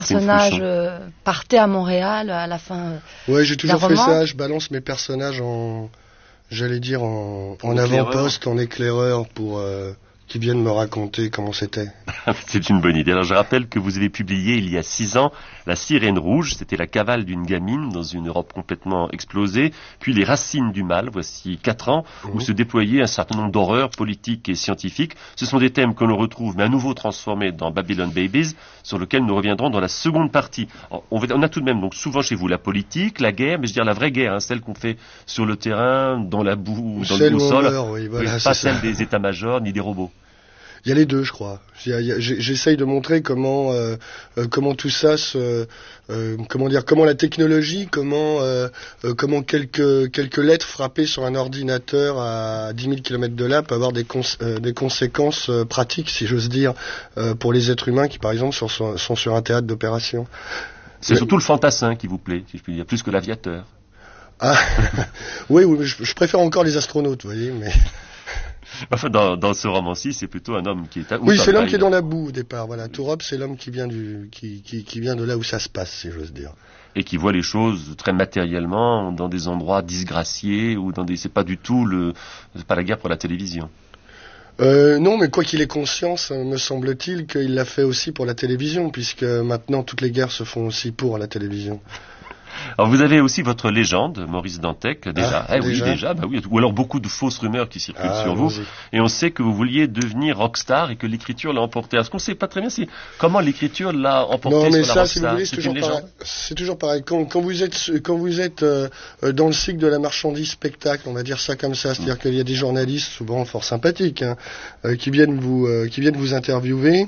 personnage partait à Montréal à la fin. Ouais, j'ai toujours fait ça. Je balance mes personnages en avant-poste, en éclaireur pour qui viennent me raconter comment c'était. C'est une bonne idée. Alors je rappelle que vous avez publié il y a 6 ans La Sirène Rouge, c'était la cavale d'une gamine dans une Europe complètement explosée, puis Les Racines du Mal, voici 4 ans, où se déployait un certain nombre d'horreurs politiques et scientifiques. Ce sont des thèmes que l'on retrouve, mais à nouveau transformés dans Babylon Babies, sur lequel nous reviendrons dans la seconde partie. On a tout de même donc souvent chez vous la politique, la guerre, mais je veux dire la vraie guerre, celle qu'on fait sur le terrain, dans la boue, dans le sol, oui, voilà, pas celle des états-majors ni des robots. Il y a les deux, je crois. J'essaye de montrer comment tout ça comment la technologie, comment quelques lettres frappées sur un ordinateur à 10 000 km de là peut avoir des conséquences pratiques, si j'ose dire, pour les êtres humains qui, par exemple, sont sur un théâtre d'opération. C'est surtout le fantassin qui vous plaît, si je puis dire, plus que l'aviateur. Ah, oui, je préfère encore les astronautes, vous voyez, mais... Enfin, dans ce roman-ci, c'est plutôt un homme qui est... Oui, c'est l'homme qui est dans la boue au départ. Voilà, Tourop, c'est l'homme qui vient de là où ça se passe, si j'ose dire. Et qui voit les choses très matériellement dans des endroits disgraciés ou c'est pas du tout c'est pas la guerre pour la télévision. Non, mais quoi qu'il ait conscience, me semble-t-il qu'il l'a fait aussi pour la télévision, puisque maintenant toutes les guerres se font aussi pour la télévision. Alors vous avez aussi votre légende, Maurice Dantec, déjà. Déjà. Oui. Ou alors beaucoup de fausses rumeurs qui circulent sur vous. Et on sait que vous vouliez devenir rockstar et que l'écriture l'a emporté. Alors, ce qu'on ne sait pas très bien, c'est comment l'écriture l'a emporté sur la rockstar. Non, mais ça, si vous voulez, c'est toujours pareil. Quand vous êtes dans le cycle de la marchandise spectacle, on va dire ça comme ça, c'est-à-dire qu'il y a des journalistes, souvent fort sympathiques, qui viennent vous interviewer.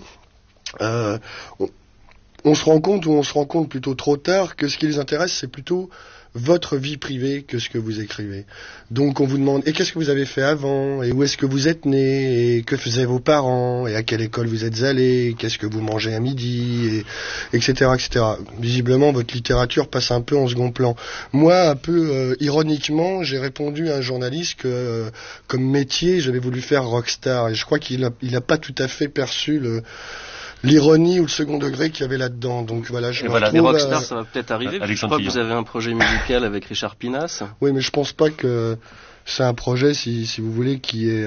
On se rend compte plutôt trop tard que ce qui les intéresse, c'est plutôt votre vie privée que ce que vous écrivez. Donc on vous demande, et qu'est-ce que vous avez fait avant, et où est-ce que vous êtes né, et que faisaient vos parents, et à quelle école vous êtes allé, qu'est-ce que vous mangez à midi, etc., etc. Visiblement, votre littérature passe un peu en second plan. Moi, un peu ironiquement, j'ai répondu à un journaliste que, comme métier, j'avais voulu faire rockstar, et je crois qu'il a pas tout à fait perçu l'ironie ou le second degré qu'il y avait là-dedans. Donc voilà, les rockstars, ça va peut-être arriver. Je crois que vous avez un projet musical avec Richard Pinas. Oui, mais je pense pas que c'est un projet, si vous voulez, qui est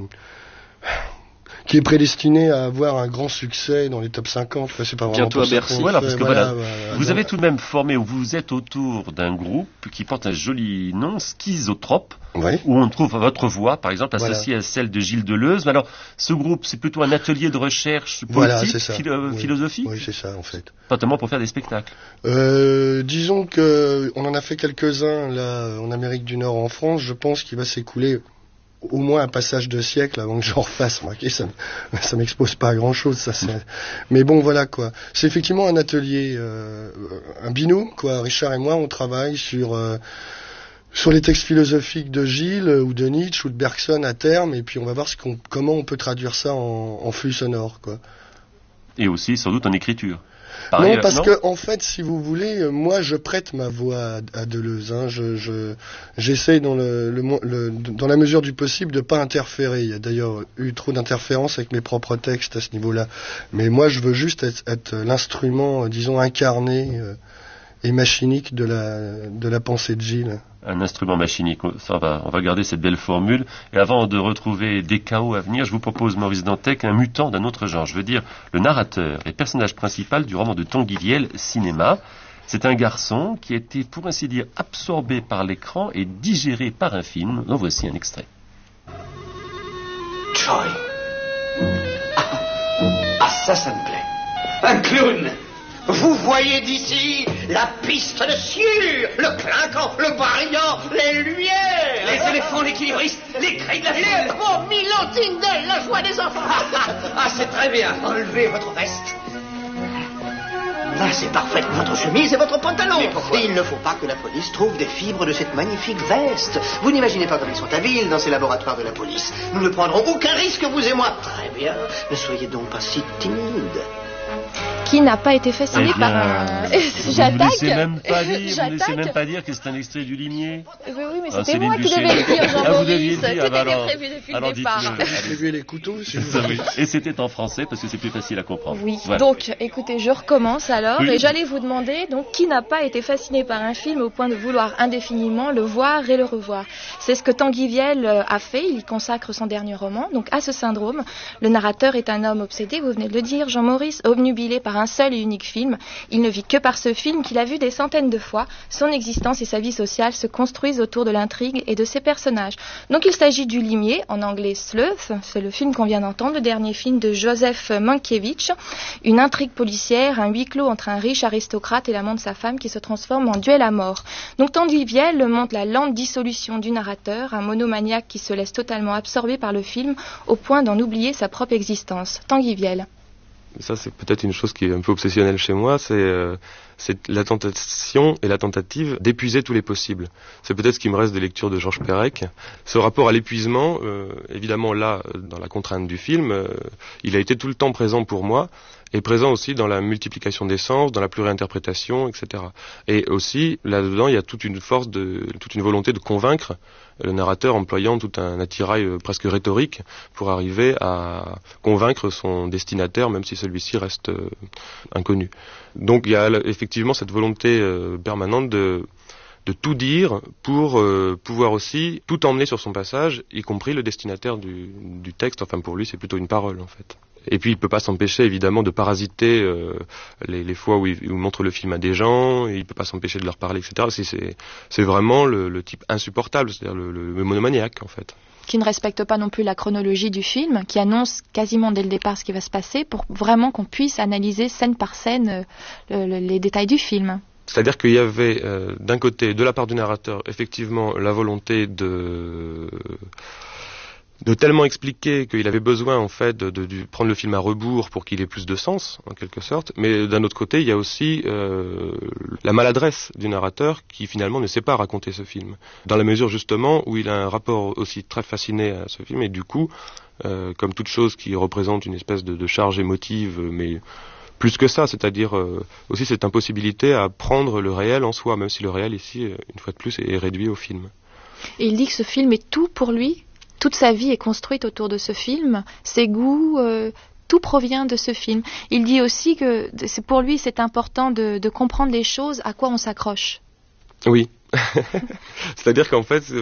prédestiné à avoir un grand succès dans les top 50. C'est pas vraiment bientôt à Bercy. Voilà, parce que vous avez tout de même formé, ou vous êtes autour d'un groupe qui porte un joli nom, Schizotrope, où on trouve votre voix, par exemple, associée à celle de Gilles Deleuze. Mais alors, ce groupe, c'est plutôt un atelier de recherche politique, philosophique. Oui, c'est ça, en fait. Pas tellement pour faire des spectacles. Disons que on en a fait quelques-uns là en Amérique du Nord, en France. Je pense qu'il va s'écouler au moins un passage de siècle avant que j'en refasse. Ça m'expose pas à grand chose, ça. Mais bon, voilà, quoi. C'est effectivement un atelier, un binôme, quoi. Richard et moi, on travaille sur les textes philosophiques de Gilles, ou de Nietzsche, ou de Bergson à terme, et puis on va voir comment on peut traduire ça en flux sonore, quoi. Et aussi, sans doute, en écriture. Parce que en fait, si vous voulez, moi je prête ma voix à Deleuze. J'essaye dans dans la mesure du possible de pas interférer. Il y a d'ailleurs eu trop d'interférences avec mes propres textes à ce niveau-là. Mais moi, je veux juste être l'instrument, disons, incarné et machinique de la pensée de Gilles. Un instrument machinique, on va garder cette belle formule. Et avant de retrouver des chaos à venir, je vous propose, Maurice Dantec, un mutant d'un autre genre. Je veux dire, le narrateur et personnage principal du roman de Tanguy Viel, Cinéma. C'est un garçon qui a été, pour ainsi dire, absorbé par l'écran et digéré par un film. En voici un extrait. Troy. Ça me plaît. Un clown. Vous voyez d'ici la piste de sciure, le clinquant, le brillant, les lumières, les éléphants, l'équilibriste, les cris de la ville. Le beau Milan Tindel, la joie des enfants. C'est très bien. Enlevez votre veste. Là, c'est parfait. Votre chemise et votre pantalon. Mais pourquoi ? Et il ne faut pas que la police trouve des fibres de cette magnifique veste. Vous n'imaginez pas comme ils sont habiles dans ces laboratoires de la police. Nous ne prendrons aucun risque, vous et moi. Très bien. Ne soyez donc pas si timide. Qui n'a pas été fasciné par un... J'attaque. Vous ne laissez même pas dire que c'est un extrait du Limier. Oui, mais c'était moi qui devais le dire, Jean-Maurice. Tout était prévu depuis le départ. Distribuer les couteaux, et c'était en français parce que c'est plus facile à comprendre. Oui, voilà. Donc écoutez, je recommence alors, et j'allais vous demander, donc, qui n'a pas été fasciné par un film au point de vouloir indéfiniment le voir et le revoir. C'est ce que Tanguy Viel a fait, il y consacre son dernier roman, donc à ce syndrome. Le narrateur est un homme obsédé, vous venez de le dire, Jean-Maurice, obnubilé par un seul et unique film. Il ne vit que par ce film qu'il a vu des centaines de fois. Son existence et sa vie sociale se construisent autour de l'intrigue et de ses personnages. Donc il s'agit du Limier, en anglais Sleuth, c'est le film qu'on vient d'entendre, le dernier film de Joseph Mankiewicz. Une intrigue policière, un huis clos entre un riche aristocrate et l'amant de sa femme qui se transforme en duel à mort. Donc Tanguy Viel montre la lente dissolution du narrateur, un monomaniaque qui se laisse totalement absorber par le film au point d'en oublier sa propre existence. Tanguy Viel. Ça, c'est peut-être une chose qui est un peu obsessionnelle chez moi, c'est la tentation et la tentative d'épuiser tous les possibles. C'est peut-être ce qui me reste des lectures de Georges Perec. Ce rapport à l'épuisement, évidemment là, dans la contrainte du film, il a été tout le temps présent pour moi, et présent aussi dans la multiplication des sens, dans la pluriinterprétation, etc. Et aussi, là-dedans, il y a toute une volonté de convaincre le narrateur, employant tout un attirail presque rhétorique pour arriver à convaincre son destinataire, même si celui-ci reste inconnu. Donc il y a effectivement cette volonté permanente de tout dire pour pouvoir aussi tout emmener sur son passage, y compris le destinataire du texte. Enfin, pour lui, c'est plutôt une parole, en fait. Et puis il peut pas s'empêcher évidemment de parasiter les fois où il montre le film à des gens, et il peut pas s'empêcher de leur parler, etc. C'est vraiment le type insupportable, c'est-à-dire le monomaniaque en fait. Qui ne respecte pas non plus la chronologie du film, qui annonce quasiment dès le départ ce qui va se passer pour vraiment qu'on puisse analyser scène par scène les détails du film. C'est-à-dire qu'il y avait d'un côté, de la part du narrateur, effectivement la volonté de tellement expliquer qu'il avait besoin en fait de prendre le film à rebours pour qu'il ait plus de sens en quelque sorte, mais d'un autre côté il y a aussi la maladresse du narrateur qui finalement ne sait pas raconter ce film, dans la mesure justement où il a un rapport aussi très fasciné à ce film, et du coup comme toute chose qui représente une espèce de charge émotive, mais plus que ça, c'est-à-dire aussi cette impossibilité à prendre le réel en soi, même si le réel ici une fois de plus est réduit au film. Et il dit que ce film est tout pour lui. Toute sa vie est construite autour de ce film, ses goûts, tout provient de ce film. Il dit aussi que pour lui c'est important de comprendre les choses, à quoi on s'accroche. Oui, c'est-à-dire qu'en fait,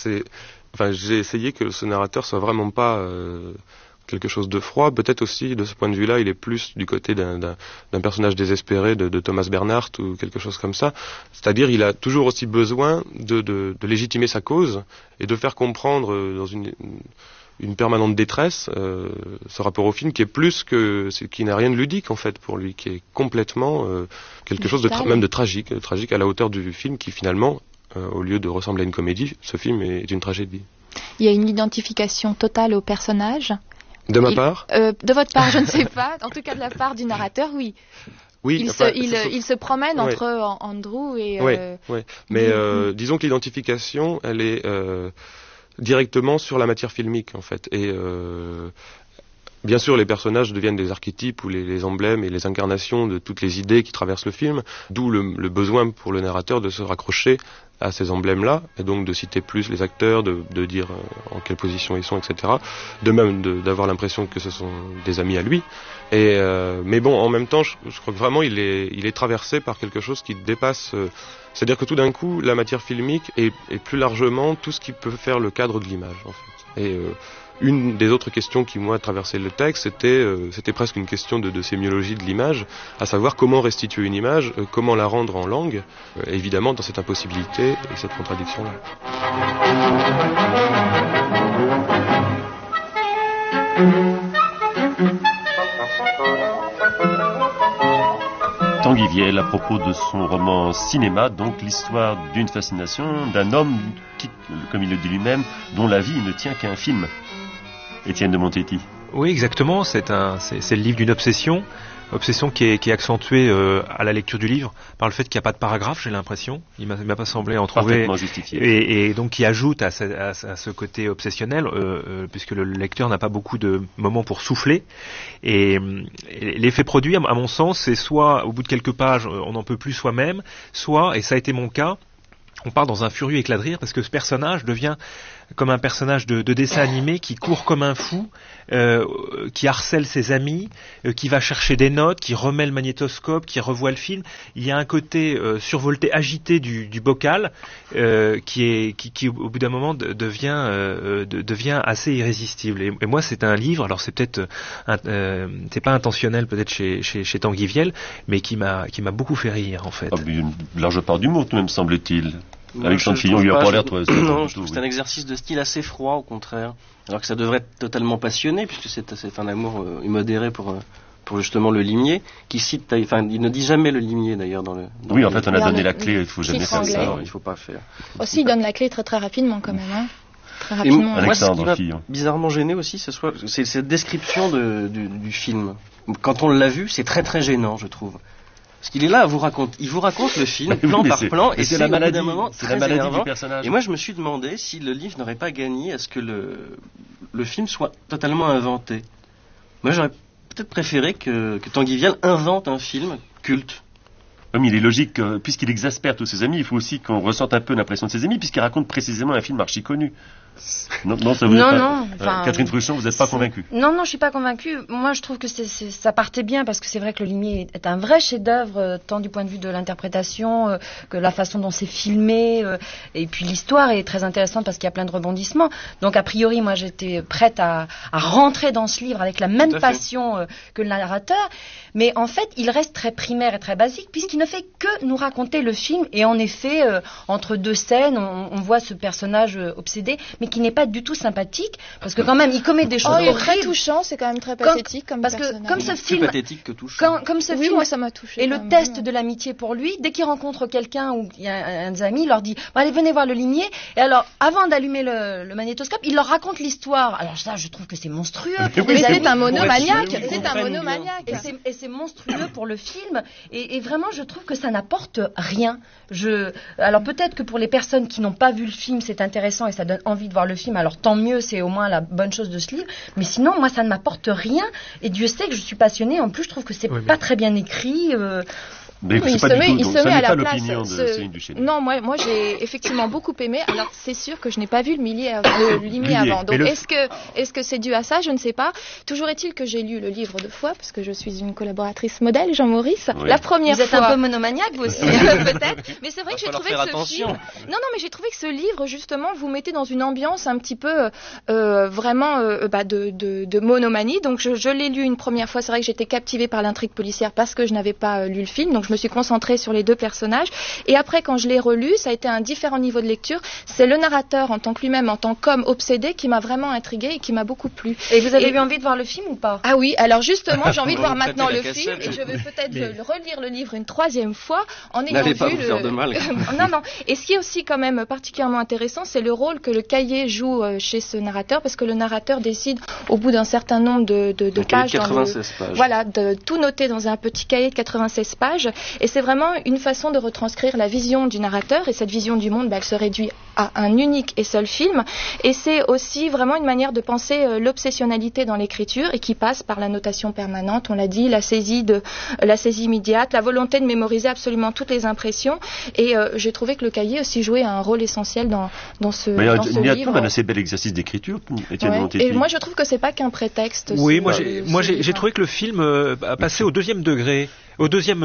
j'ai essayé que ce narrateur soit vraiment pas quelque chose de froid. Peut-être aussi, de ce point de vue-là, il est plus du côté d'un personnage désespéré de Thomas Bernhardt ou quelque chose comme ça. C'est-à-dire, il a toujours aussi besoin de légitimer sa cause et de faire comprendre dans une permanente détresse ce rapport au film qui est qui n'a rien de ludique en fait pour lui, qui est complètement quelque chose même de tragique à la hauteur du film qui finalement, au lieu de ressembler à une comédie, ce film est une tragédie. Il y a une identification totale au personnage. De ma part ? De votre part, je ne sais pas. En tout cas, de la part du narrateur, oui. Oui, il se promène entre Andrew et... Oui. Mais disons que l'identification, elle est directement sur la matière filmique, en fait. Et bien sûr, les personnages deviennent des archétypes ou les emblèmes et les incarnations de toutes les idées qui traversent le film, d'où le besoin pour le narrateur de se raccrocher à ces emblèmes-là, et donc de citer plus les acteurs, de dire en quelle position ils sont, etc. De même d'avoir l'impression que ce sont des amis à lui. Mais bon, en même temps, je crois que vraiment il est traversé par quelque chose qui dépasse... c'est-à-dire que tout d'un coup, la matière filmique est plus largement tout ce qui peut faire le cadre de l'image, en fait. Et une des autres questions qui, moi, traversait le texte, c'était presque une question de sémiologie de l'image, à savoir comment restituer une image, comment la rendre en langue, évidemment dans cette impossibilité et cette contradiction-là. Tanguy Viel, à propos de son roman Cinéma, donc l'histoire d'une fascination d'un homme qui, comme il le dit lui-même, dont la vie ne tient qu'à un film. Étienne de Montetti. Oui, exactement. C'est le livre d'une obsession. obsession qui est accentuée à la lecture du livre par le fait qu'il n'y a pas de paragraphe, j'ai l'impression. Il m'a pas semblé en trouver. Parfaitement justifié. Et donc qui ajoute à ce côté obsessionnel, puisque le lecteur n'a pas beaucoup de moments pour souffler. Et l'effet produit, à mon sens, c'est soit au bout de quelques pages, on n'en peut plus soi-même, soit, et ça a été mon cas, on part dans un furieux éclat de rire parce que ce personnage devient comme un personnage de dessin animé qui court comme un fou, qui harcèle ses amis, qui va chercher des notes, qui remet le magnétoscope, qui revoit le film. Il y a un côté survolté, agité du bocal qui au bout d'un moment devient assez irrésistible. Et moi, c'est un livre. Alors c'est peut-être c'est pas intentionnel peut-être chez Tanguy Viel, mais qui m'a beaucoup fait rire en fait. Une large part d'humour, tout de même semble-t-il. Alexandre Fillon lui a pas l'air trop... Non, je trouve que c'est un exercice de style assez froid, au contraire. Alors que ça devrait être totalement passionné, puisque c'est un amour immodéré pour justement le limier, qui cite... Enfin, il ne dit jamais le limier, d'ailleurs, dans le... Oui, en fait, on a donné la clé, il faut jamais faire ça. Non, il faut pas faire. Aussi, il donne la clé très très rapidement, quand même, hein. Très rapidement. Moi, ce qui m'a bizarrement gêné aussi, c'est cette description du film. Quand on l'a vu, c'est très très gênant, je trouve. Parce qu'il est là, il vous raconte le film, plan par plan, et c'est la maladie, c'est la maladie du personnage. Et moi, je me suis demandé si le livre n'aurait pas gagné à ce que le film soit totalement inventé. Moi, j'aurais peut-être préféré que Tanguy Viel invente un film culte. Mais il est logique, puisqu'il exaspère tous ses amis, il faut aussi qu'on ressente un peu l'impression de ses amis, puisqu'il raconte précisément un film archi connu. Non, ça vous non. Catherine Fruchon, vous n'êtes pas convaincue? Non, je suis pas convaincue. Moi, je trouve que ça partait bien parce que c'est vrai que Le Limier est un vrai chef-d'œuvre, tant du point de vue de l'interprétation que la façon dont c'est filmé. Et puis l'histoire est très intéressante parce qu'il y a plein de rebondissements. Donc a priori, moi, j'étais prête à rentrer dans ce livre avec la même passion que le narrateur. Mais en fait, il reste très primaire et très basique puisqu'il ne fait que nous raconter le film. Et en effet, entre deux scènes, on voit ce personnage obsédé, mais qui n'est pas du tout sympathique, parce que quand même, il commet des choses horribles. Il est très touchant, c'est quand même très pathétique comme personnage. Parce que comme ce film, plus pathétique que touchant. Comme ce oui, film, moi ça m'a touché. Et le test de l'amitié pour lui, dès qu'il rencontre quelqu'un ou il y a un des amis, il leur dit bon, allez, venez voir Le Limier. Et alors, avant d'allumer le magnétoscope, il leur raconte l'histoire. Alors ça, je trouve que c'est monstrueux. Mais c'est un monomaniaque. C'est un monomaniaque. Et c'est monstrueux pour le film. Et vraiment, je trouve que ça n'apporte rien. Alors peut-être que pour les personnes qui n'ont pas vu le film, c'est intéressant et ça donne envie de voir le film. Alors tant mieux, c'est au moins la bonne chose de ce livre. Mais sinon, moi, ça ne m'apporte rien. Et Dieu sait que je suis passionnée. En plus, je trouve que c'est pas très bien écrit. Mais il se met à la place. Non, moi j'ai effectivement beaucoup aimé. Alors c'est sûr que je n'ai pas vu le Limier avant. Donc est-ce que c'est dû à ça? Je ne sais pas. Toujours est-il que j'ai lu le livre 2 fois parce que je suis une collaboratrice modèle, Jean-Maurice. Oui. La première fois. Vous êtes un peu monomaniaque vous aussi, peut-être. Mais c'est vrai que j'ai trouvé que ce film. Non, mais j'ai trouvé que ce livre justement vous mettait dans une ambiance un petit peu vraiment de monomanie. Donc je l'ai lu une première fois. C'est vrai que j'étais captivée par l'intrigue policière parce que je n'avais pas lu le film. Donc je me suis concentrée sur les 2 personnages. Et après, quand je l'ai relu, ça a été un différent niveau de lecture. C'est le narrateur en tant que lui-même, en tant qu'homme obsédé, qui m'a vraiment intriguée et qui m'a beaucoup plu. Et vous avez eu envie de voir le film ou pas? Ah oui, alors justement, j'ai envie de voir maintenant le film et je vais peut-être relire le livre une 3e fois en ayant vu pas vous faire de mal. Non. Et ce qui est aussi quand même particulièrement intéressant, c'est le rôle que le cahier joue chez ce narrateur, parce que le narrateur décide, au bout d'un certain nombre de pages, 96 pages. Voilà, de tout noter dans un petit cahier de 96 pages. Et c'est vraiment une façon de retranscrire la vision du narrateur. Et cette vision du monde, elle se réduit à un unique et seul film. Et c'est aussi vraiment une manière de penser l'obsessionnalité dans l'écriture et qui passe par la notation permanente, on l'a dit, la saisie immédiate, la volonté de mémoriser absolument toutes les impressions. Et j'ai trouvé que le cahier aussi jouait un rôle essentiel dans ce livre. Il y a tout un assez bel exercice d'écriture, Étienne Montetti. Et moi, je trouve que c'est pas qu'un prétexte. Oui, moi j'ai trouvé que le film a passé au 2e degré. Au deuxième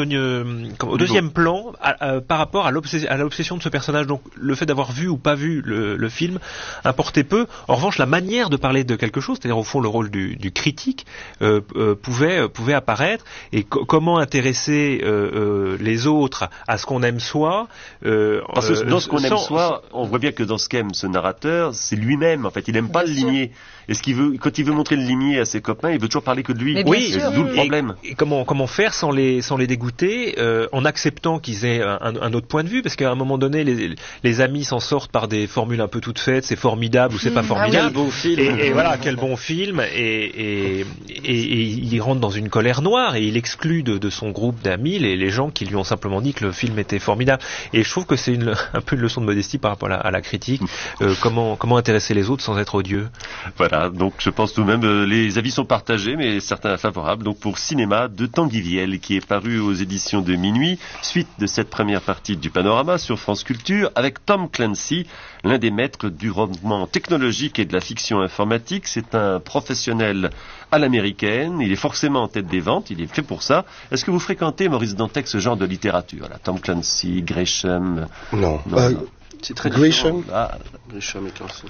plan par rapport à l'obsession de ce personnage. Donc le fait d'avoir vu ou pas vu le film importait peu. En revanche, la manière de parler de quelque chose, c'est-à-dire au fond le rôle du critique, pouvait apparaître. Et comment intéresser les autres à ce qu'on aime soi. Parce que dans ce qu'on aime soi, on voit bien que dans ce qu'aime ce narrateur, c'est lui-même. En fait, il n'aime pas le Limier. Et quand il veut montrer le Limier à ses copains, il veut toujours parler que de lui. Oui, c'est d'où le problème. Et comment faire sans les dégoûter, en acceptant qu'ils aient un autre point de vue, parce qu'à un moment donné, les amis s'en sortent par des formules un peu toutes faites, c'est formidable ou c'est pas formidable. Quel bon film. Et voilà, quel bon film. Et il rentre dans une colère noire et il exclut de son groupe d'amis les gens qui lui ont simplement dit que le film était formidable. Et je trouve que c'est un peu une leçon de modestie par rapport à la critique. Comment intéresser les autres sans être odieux. Voilà, donc je pense tout de même, les avis sont partagés, mais certains favorables. Donc pour Cinéma de Tanguy Viel, qui est paru aux éditions de Minuit, suite de cette première partie du Panorama sur France Culture, avec Tom Clancy, l'un des maîtres du roman technologique et de la fiction informatique. C'est un professionnel à l'américaine, il est forcément en tête des ventes, il est fait pour ça. Est-ce que vous fréquentez, Maurice Dantec, ce genre de littérature là, Tom Clancy, Gresham? Non. C'est très Gresham. Gresham et Clancy.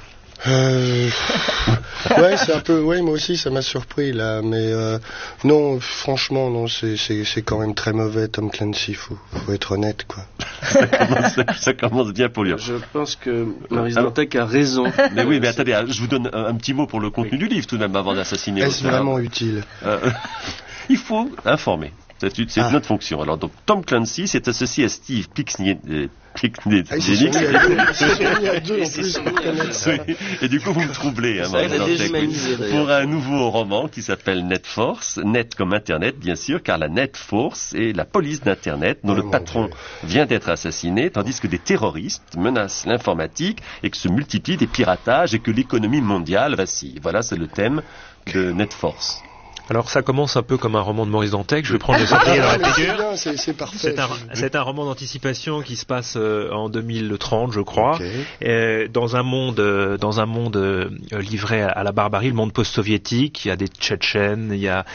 Ouais, c'est un peu. Ouais, moi aussi, ça m'a surpris là, mais non, franchement, non, c'est quand même très mauvais, Tom Clancy. Faut être honnête, quoi. Ça commence bien pour lui. Je pense que Maurice Dantec a raison. Mais oui, mais attendez, je vous donne un petit mot pour le contenu du livre tout de même avant d'assassiner. Est-ce vraiment utile? Il faut informer. C'est notre fonction. Alors donc Tom Clancy s'est associé à Steve Pickney. Et du coup vous me troublez pour un nouveau roman qui s'appelle Net Force, net comme Internet bien sûr, car la Net Force est la police d'Internet dont le patron vient d'être assassiné, tandis que des terroristes menacent l'informatique et que se multiplient des piratages et que l'économie mondiale vacille. Voilà, c'est le thème de Net Force. Alors ça commence un peu comme un roman de Maurice Dantec, je vais prendre le sanglier dans la figure. C'est parfait. C'est un roman d'anticipation qui se passe en 2030, je crois, dans un monde livré à la barbarie, le monde post-soviétique. Il y a des Tchétchènes, il y a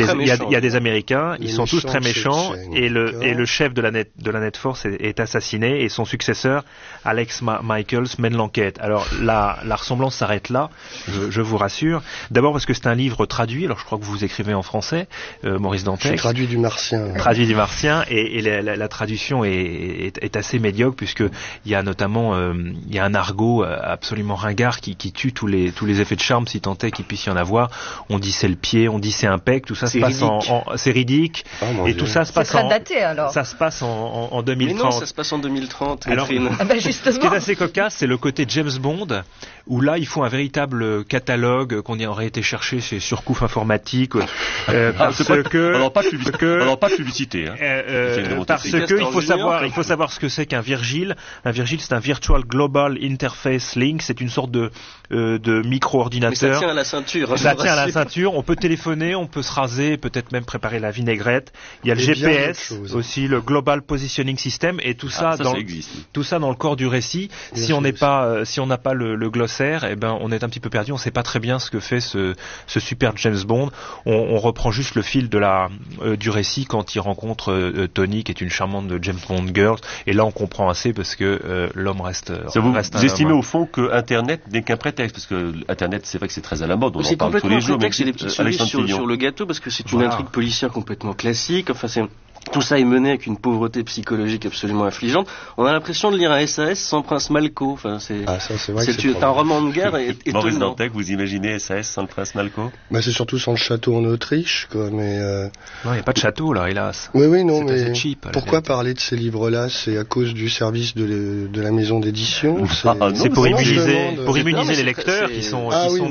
des Américains, ils sont tous très méchants, et le chef de la Net Force est assassiné et son successeur, Alex Michaels, mène l'enquête. Alors la ressemblance s'arrête là, je vous rassure. D'abord parce que c'est un livre traduit, alors je crois que vous écrivez en français, Maurice Dantec. Je traduis du martien. Traduit du martien, et la traduction est assez médiocre, puisque il y a notamment il y a un argot absolument ringard qui tue tous les effets de charme, si tant est qu'il puisse y en avoir. On dit c'est le pied, on dit c'est un pec, tout ça se passe c'est ridique, et tout ça se passe daté, alors. Ça se passe en 2030. Mais non, ça se passe en 2030. Alors, justement. Ce qui est assez cocasse, c'est le côté James Bond, où là il faut un véritable catalogue qu'on aurait été chercher chez Surcouf Informatique, parce que alors pas de publicité, parce que il faut savoir ce que c'est qu'un Virgil. Un Virgil, c'est un Virtual Global Interface Link, c'est une sorte de micro-ordinateur. Mais ça tient à la ceinture. Ça tient à la ceinture, on peut téléphoner, on peut se raser, peut-être même préparer la vinaigrette. Il y a le GPS aussi, le Global Positioning System, et tout ça dans le corps du récit. Si on n'a pas le glossaire, eh ben on est un petit peu perdu, on sait pas très bien ce que fait ce super James Bond. On reprend juste le fil du récit quand il rencontre Tony, qui est une charmante de James Bond girl, et là on comprend assez parce que l'homme reste. Vous estimez au fond que Internet n'est qu'un prétexte, parce que Internet, c'est vrai que c'est très à la mode, on en parle tous les jours. C'est des petites cerises sur le gâteau, parce que c'est une intrigue policière complètement classique. Enfin, tout ça est mené avec une pauvreté psychologique absolument affligeante. On a l'impression de lire un SAS sans Prince Malko. Enfin, c'est un roman de guerre étonnant. Maurice Dantec, vous imaginez SAS sans le Prince Malko? C'est surtout sans le château en Autriche, quoi. Mais non, il n'y a pas de château là, hélas. Oui, non, mais cheap, pourquoi parler de ces livres-là? C'est à cause du service de la maison d'édition. C'est pour immuniser les lecteurs qui sont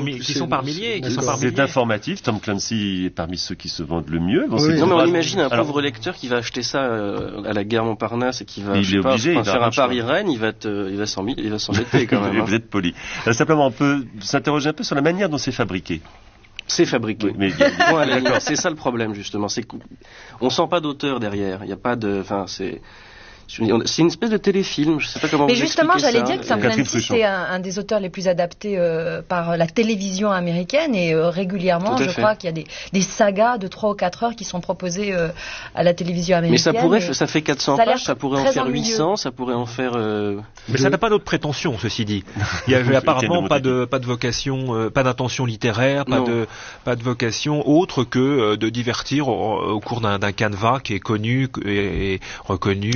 par milliers. C'est informatif. Tom Clancy est parmi ceux qui se vendent le mieux. Non, mais on imagine un pauvre lecteur qui va acheter ça à la gare Montparnasse et qui va faire un Paris-Rennes, il va s'embêter quand même. Vous êtes poli. Simplement, on peut s'interroger un peu sur la manière dont c'est fabriqué. C'est fabriqué. Oui, mais c'est ça le problème justement. C'est qu'on sent pas d'auteur derrière. Il n'y a pas de. Enfin, c'est une espèce de téléfilm, je sais pas comment vous expliquer ça. Mais justement, j'allais dire que Tom Clancy, c'est un des auteurs les plus adaptés par la télévision américaine, et régulièrement, je crois qu'il y a des sagas de 3 ou 4 heures qui sont proposées à la télévision américaine. Mais ça fait 400 pages, ça pourrait en faire 800, ça pourrait en faire... Mais ça n'a pas d'autres prétentions, ceci dit. Il y avait apparemment pas de vocation, pas d'intention littéraire, pas de vocation autre que de divertir au cours d'un canevas qui est connu et reconnu et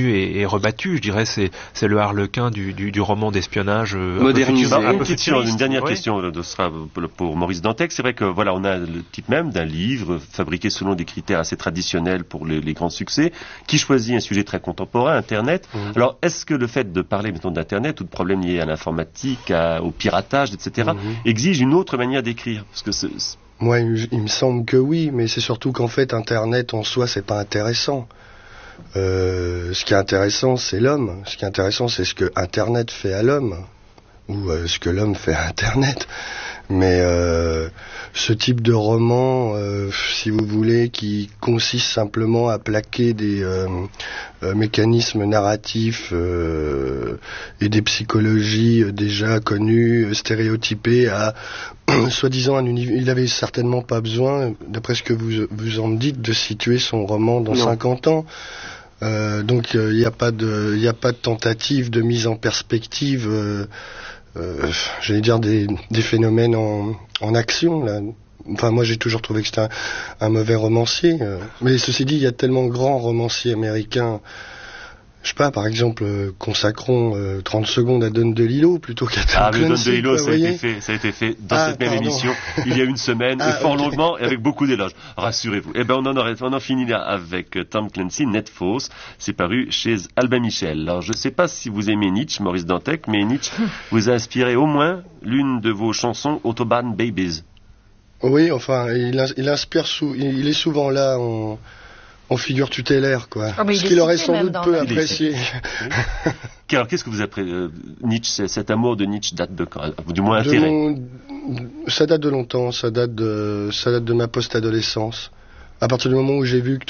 est rebattu. Je dirais c'est le Harlequin du roman d'espionnage modernisé. Un peu futuriste. Une dernière question sera pour Maurice Dantec. C'est vrai que voilà, on a le type même d'un livre fabriqué selon des critères assez traditionnels pour les grands succès, qui choisit un sujet très contemporain, Internet. Alors, est-ce que le fait de parler mettons d'Internet ou de problèmes liés à l'informatique, au piratage, etc., exige une autre manière d'écrire? Parce que moi, il me semble que oui, mais c'est surtout qu'en fait, Internet en soi, c'est pas intéressant. Ce qui est intéressant, c'est l'homme. Ce qui est intéressant, c'est ce que Internet fait à l'homme, ou ce que l'homme fait à Internet. Mais ce type de roman, si vous voulez, qui consiste simplement à plaquer des mécanismes narratifs et des psychologies déjà connues, stéréotypées, à soi-disant un univers. Il avait certainement pas besoin, d'après ce que vous en dites, de situer son roman dans 50 ans. Donc il n'y a pas de tentative de mise en perspective. J'allais dire des phénomènes en action là. Enfin, moi j'ai toujours trouvé que c'était un mauvais romancier. Mais ceci dit, il y a tellement de grands romanciers américains. Je sais pas, par exemple, consacrons 30 secondes à Don DeLillo plutôt qu'à Tom Clancy. Don DeLillo, ça a été fait dans cette même émission il y a une semaine, et fort longuement, et avec beaucoup d'éloges. Rassurez-vous. Eh ben, on en finit là avec Tom Clancy, Net Force. C'est paru chez Albin Michel. Alors, je sais pas si vous aimez Nietzsche, Maurice Dantec, mais Nietzsche vous a inspiré au moins l'une de vos chansons, Autobahn Babies. Oui, enfin, il est souvent là en figure tutélaire, quoi. Ce qu'il aurait sans doute peu apprécié. Alors, qu'est-ce que vous appréciez Nietzsche, cet amour de Nietzsche date de quand? Du moins intérêt. Ça date de longtemps, ça date de ma post-adolescence. À partir du moment où j'ai vu que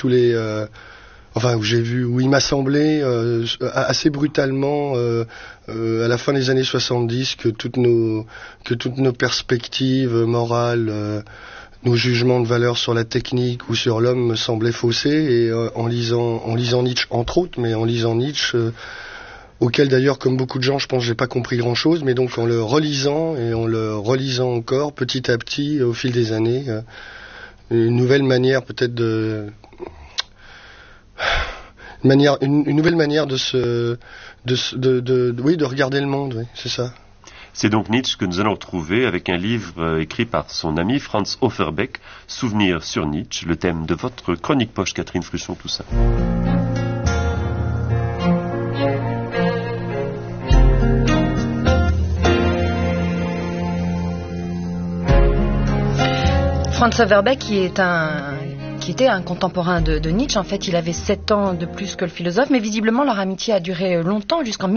où il m'a semblé assez brutalement à la fin des années 70 que toutes nos perspectives morales, nos jugements de valeur sur la technique ou sur l'homme me semblaient faussés, et en lisant Nietzsche entre autres, mais en lisant Nietzsche auquel d'ailleurs, comme beaucoup de gens, je pense, j'ai pas compris grand-chose, mais donc en le relisant et en le relisant encore petit à petit au fil des années, une nouvelle manière peut-être une nouvelle manière de regarder le monde, oui, c'est ça. C'est donc Nietzsche que nous allons retrouver avec un livre écrit par son ami Franz Offerbeck, Souvenirs sur Nietzsche, le thème de votre chronique poche, Catherine Fruchon, tout ça. Franz Offerbeck, qui était un contemporain de Nietzsche. En fait, il avait 7 ans de plus que le philosophe, mais visiblement leur amitié a duré longtemps, jusqu'en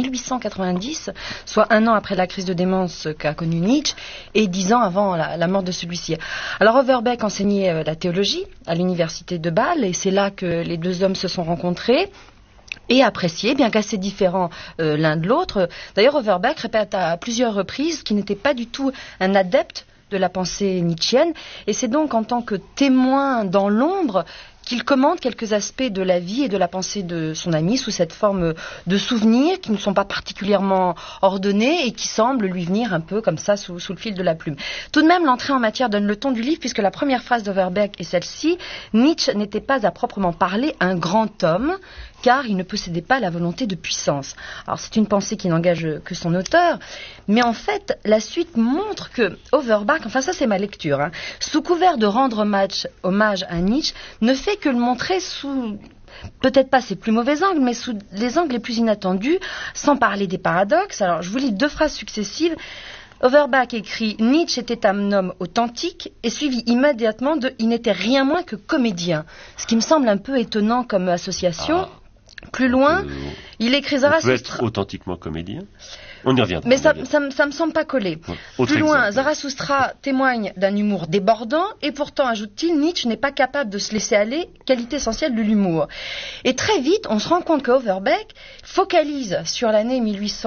1890, soit 1 an après la crise de démence qu'a connue Nietzsche, et 10 ans avant la mort de celui-ci. Alors Offerbeck enseignait la théologie à l'université de Bâle, et c'est là que les deux hommes se sont rencontrés et appréciés, bien qu'assez différents l'un de l'autre. D'ailleurs, Offerbeck répète à plusieurs reprises qu'il n'était pas du tout un adepte de la pensée nietzschienne, et c'est donc en tant que témoin dans l'ombre qu'il commente quelques aspects de la vie et de la pensée de son ami sous cette forme de souvenirs qui ne sont pas particulièrement ordonnés et qui semblent lui venir un peu comme ça sous le fil de la plume. Tout de même, l'entrée en matière donne le ton du livre, puisque la première phrase d'Offerbeck est celle-ci: Nietzsche n'était pas à proprement parler un grand homme, car il ne possédait pas la volonté de puissance. Alors c'est une pensée qui n'engage que son auteur, mais en fait la suite montre que Offerbeck, enfin ça c'est ma lecture, sous couvert de rendre hommage à Nietzsche, ne fait que le montrer sous, peut-être pas ses plus mauvais angles, mais sous les angles les plus inattendus, sans parler des paradoxes. Alors je vous lis 2 phrases successives. Offerbeck écrit « Nietzsche était un homme authentique » et suivi immédiatement de « Il n'était rien moins que comédien », ce qui me semble un peu étonnant comme association. Plus loin, il écrit Zarathustra. Il peut être authentiquement comédien. On y reviendra. Mais ça me semble pas coller. Ouais. Plus loin, Zarathustra témoigne d'un humour débordant, et pourtant, ajoute-t-il, Nietzsche n'est pas capable de se laisser aller, qualité essentielle de l'humour. Et très vite, on se rend compte que Offerbeck focalise sur l'année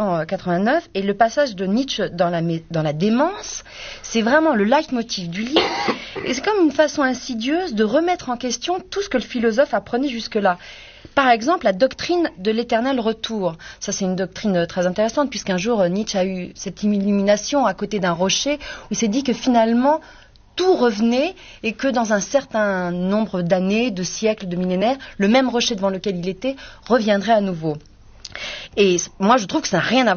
1889, et le passage de Nietzsche dans la démence, c'est vraiment le leitmotiv du livre. Et c'est comme une façon insidieuse de remettre en question tout ce que le philosophe apprenait jusque-là. Par exemple, la doctrine de l'éternel retour. Ça, c'est une doctrine très intéressante, puisqu'un jour, Nietzsche a eu cette illumination à côté d'un rocher, où il s'est dit que finalement, tout revenait, et que dans un certain nombre d'années, de siècles, de millénaires, le même rocher devant lequel il était reviendrait à nouveau. Et moi, je trouve que ça n'a rien à